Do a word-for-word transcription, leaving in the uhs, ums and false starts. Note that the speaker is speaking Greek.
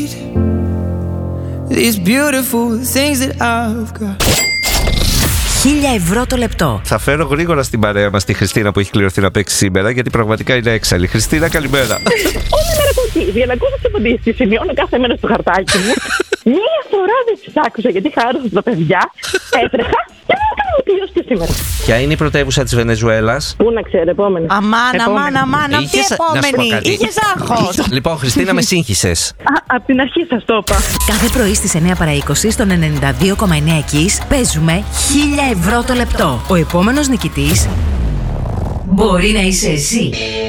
These beautiful things that I've got. Χίλια ευρώ το λεπτό. Θα φέρω γρήγορα στην παρέα μας τη Χριστίνα που έχει κληρωθεί να παίξει σήμερα, γιατί πραγματικά είναι έξαλλη. Χριστίνα, καλημέρα. Όλη μέρα από εκεί. Για να ακούσω τις απαντήσεις, σημειώνω κάθε μέρα στο χαρτάκι μου. Μία φορά δεν τις άκουσα γιατί χάρωσα τα παιδιά. Έτρεχα και δεν έκανα να τελειώσει και σήμερα. Ποια είναι η πρωτεύουσα της Βενεζουέλας? Πού να ξέρω, επόμενη. Αμάν, Επόμενη. αμάν, αμάν. Αυτή Είχες- να σου πω επόμενη. κάτι. Είχες άγχος. Λοιπόν, Χριστίνα, με σύγχυσες. Α, απ' την αρχή σας το είπα. Κάθε πρωί στις εννιά παρά είκοσι στον ενενήντα δύο κόμμα εννιά Kiss παίζουμε χίλια ευρώ το λεπτό. Ο επόμενος νικητής μπορεί να είσαι εσύ.